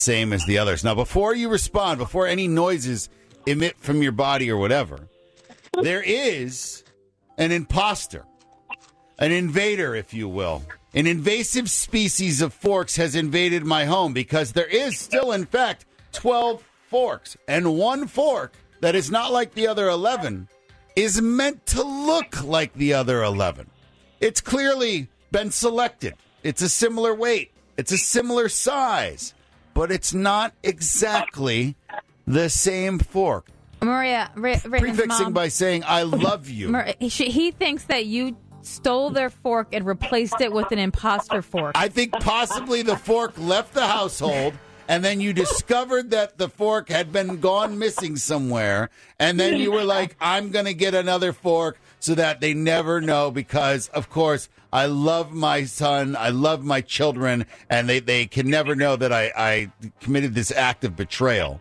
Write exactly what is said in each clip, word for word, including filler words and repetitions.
same as the others. Now, before you respond, before any noises emit from your body or whatever, there is an imposter, an invader, if you will. An invasive species of forks has invaded my home because there is still, in fact, twelve forks. And one fork that is not like the other eleven is meant to look like the other eleven. It's clearly been selected. It's a similar weight. It's a similar size. But it's not exactly the same fork. Maria, Ra- Prefixing mom, by saying, I love you. Maria, he, he thinks that you stole their fork and replaced it with an imposter fork. I think possibly the fork left the household, and then you discovered that the fork had been gone missing somewhere, and then you were like, I'm going to get another fork so that they never know because, of course, I love my son, I love my children, and they, they can never know that I, I committed this act of betrayal.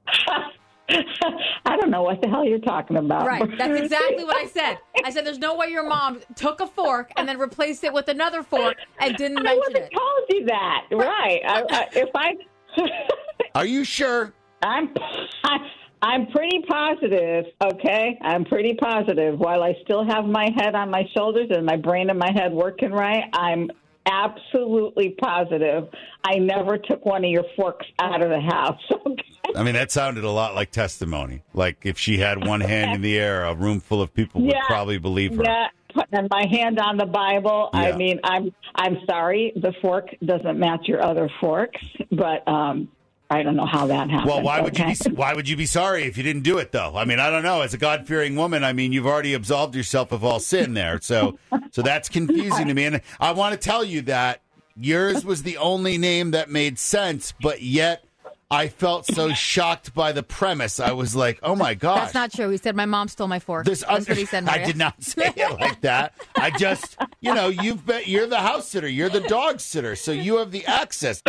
I don't know what the hell you're talking about. Right. That's exactly what I said. I said, there's no way your mom took a fork and then replaced it with another fork and didn't I mention wouldn't it. have told you that. Right. I, I, if I... Are you sure? I'm... I, I'm pretty positive, okay? I'm pretty positive. While I still have my head on my shoulders and my brain and my head working right, I'm absolutely positive I never took one of your forks out of the house. Okay? I mean, that sounded a lot like testimony. Like if she had one hand in the air, a room full of people would Yeah. probably believe her. Yeah, putting my hand on the Bible. Yeah. I mean, I'm I'm sorry, the fork doesn't match your other forks, but um, I don't know how that happened. Well, why would okay? you be why would you be sorry if you didn't do it though? I mean, I don't know. As a God-fearing woman, I mean, you've already absolved yourself of all sin there. So so that's confusing to me. And I want to tell you that yours was the only name that made sense, but yet I felt so shocked by the premise. I was like, "Oh my gosh." That's not true. He said, my mom stole my fork. This, That's what he said, Maria. I did not say it like that. I just, you know, you've been, you're the house sitter, you're the dog sitter, so you have the access.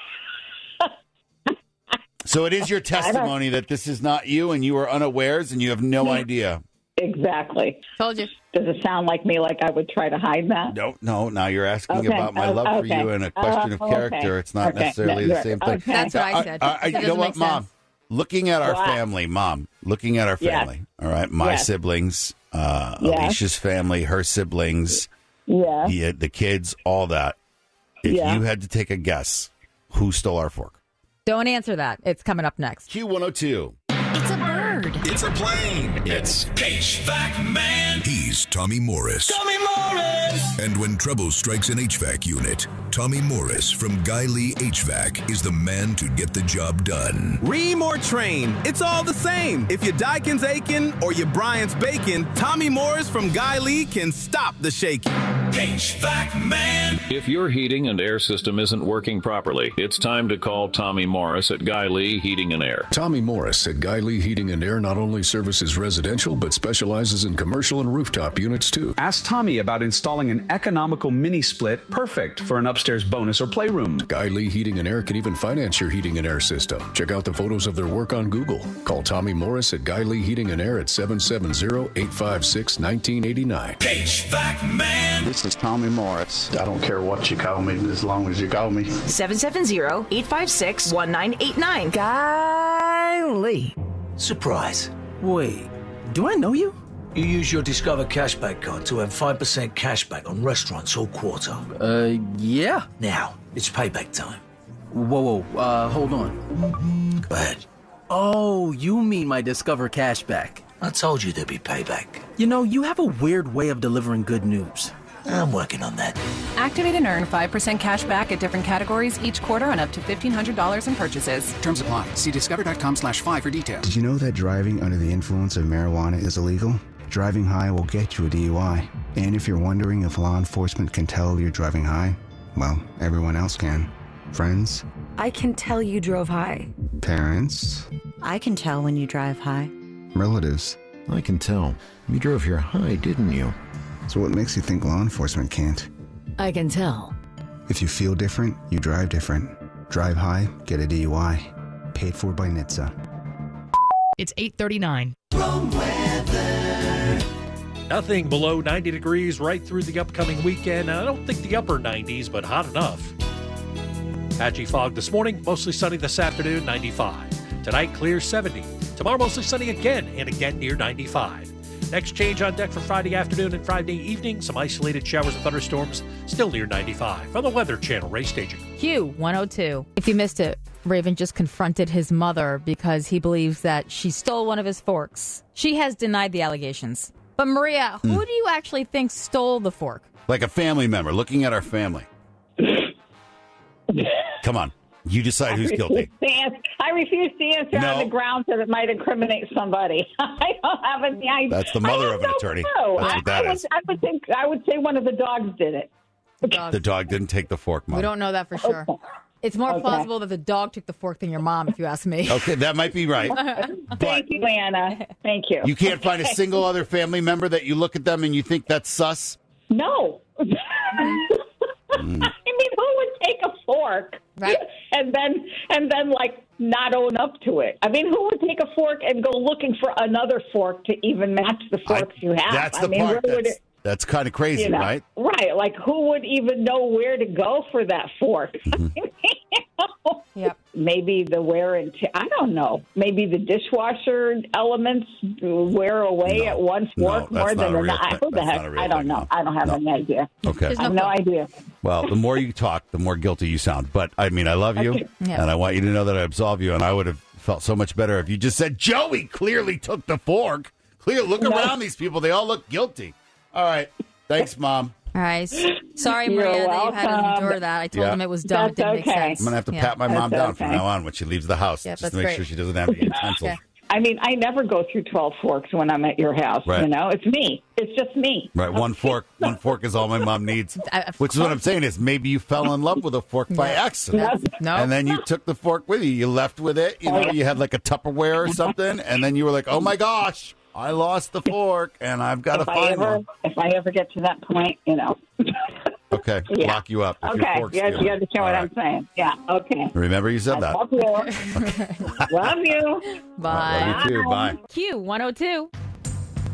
So it is your testimony that this is not you and you are unawares and you have no idea. Exactly. Told you. Does it sound like me like I would try to hide that? No, no. Now you're asking Okay. about my Oh, love for okay. you and a question of Oh, character. okay. It's not Okay. necessarily No, the same thing. okay. That's what I Uh, said. uh, uh, It you know doesn't what, make Mom? sense. Looking at our What? family, Mom. Looking at our Yes. family. All right, my Yes. siblings, uh, Yes. Alicia's family, her siblings, Yeah. the, the kids, all that. If Yeah. you had to take a guess, who stole our fork? Don't answer that. It's coming up next. Q one oh two. It's a bird. It's a plane. It's H V A C Man. He's Tommy Morris. Tommy Morris. And when trouble strikes an H V A C unit, Tommy Morris from Guy Lee H V A C is the man to get the job done. Ream or train, it's all the same. If your Daikin's aching or your Bryant's baking, Tommy Morris from Guy Lee can stop the shaking. H V A C Man. If your heating and air system isn't working properly, it's time to call Tommy Morris at Guy Lee Heating and Air. Tommy Morris at Guy Lee Heating and Air not only services residential, but specializes in commercial and rooftop units too. Ask Tommy about installing an economical mini split perfect for an upstairs bonus or playroom. Guy Lee Heating and Air can even finance your heating and air system. Check out the photos of their work on Google. Call Tommy Morris at Guy Lee Heating and Air at seven seven zero, eight five six, one nine eight nine. H V A C Man. This is Tommy Morris. I don't care what you call me as long as you call me. seven seven zero, eight five six, one nine eight nine. Guy Lee. Surprise. Wait, do I know you? You use your Discover Cashback card to have five percent cashback on restaurants all quarter. Uh, yeah. Now, it's payback time. Whoa, whoa, uh, hold on. Go ahead. Oh, you mean my Discover Cashback. I told you there'd be payback. You know, you have a weird way of delivering good news. I'm working on that. Activate and earn five percent cash back at different categories each quarter on up to fifteen hundred dollars in purchases. Terms apply. See discover.com slash five for details. Did you know that driving under the influence of marijuana is illegal? Driving high will get you a D U I. And if you're wondering if law enforcement can tell you're driving high, well, everyone else can. Friends? I can tell you drove high. Parents? I can tell when you drive high. Relatives? I can tell. You drove here high, didn't you? So what makes you think law enforcement can't? I can tell. If you feel different, you drive different. Drive high, get a D U I. Paid for by N H T S A. It's eight thirty-nine. Wrong weather. Nothing below ninety degrees right through the upcoming weekend. I don't think the upper nineties, but hot enough. Patchy fog this morning, mostly sunny this afternoon, ninety-five. Tonight, clear, seventy. Tomorrow, mostly sunny again and again near ninety-five. Next change on deck for Friday afternoon and Friday evening. Some isolated showers and thunderstorms, still near ninety-five. From the Weather Channel, Ray Staging. Q one oh two. If you missed it, Raven just confronted his mother because he believes that she stole one of his forks. She has denied the allegations. But Maria, who Mm. do you actually think stole the fork? Like a family member, looking at our family. Come on. You decide who's guilty. I refuse to answer No. on the grounds that it might incriminate somebody. I don't have any idea. That's the mother I of have an no attorney. clue. That's I, what that I is. Would, I would think I would say one of the dogs did it. The dog didn't take the fork, Mom. We don't know that for sure. It's more Okay. plausible that the dog took the fork than your mom, if you ask me. Okay, that might be right. Thank you, Anna. Thank you. You can't find a single other family member that you look at them and you think that's sus? No. I mean, who would take a fork right. and then and then like not own up to it? I mean, who would take a fork and go looking for another fork to even match the forks you have? That's I the mean, part where would that's, it, that's kind of crazy, you know, right? Right. Like, who would even know where to go for that fork? Mm-hmm. Yep. Maybe the wear and tear. I don't know. Maybe the dishwasher elements wear away No. at one No, fork that's more not than a real another. thing. Who the That's heck? not a real I don't thing, know. no. I don't have No. any idea. Okay. I have no idea. Well, the more you talk, the more guilty you sound. But, I mean, I love you, Okay. Yeah. and I want you to know that I absolve you, and I would have felt so much better if you just said, Joey clearly took the fork. Clear, look No. around these people. They all look guilty. All right. Thanks, Mom. All right. Sorry, You're Maria, that you had to welcome. endure that. I told Yeah. him it was dumb. That's It didn't make okay. sense. I'm going to have to Yeah. pat my mom That's down from okay. now on when she leaves the house, Yeah, just that's to make great. sure she doesn't have any utensils. Okay. I mean, I never go through twelve forks when I'm at your house. Right. You know, it's me. It's just me. Right, one fork, one fork is all my mom needs. I- of Which is what I'm course. saying is maybe you fell in love with a fork by No. accident, No. and then you took the fork with you. You left with it. You know, you had like a Tupperware or something, and then you were like, "Oh my gosh, I lost the fork, and I've got to If I find ever, one." if I ever get to that point, you know. Okay, Yeah. lock you up. If your Okay, fork's you, you stealing. understand All what right. I'm saying? Yeah. Okay. Remember, you said I that. love you. Love you. Bye. Love you too. Bye. Q one oh two.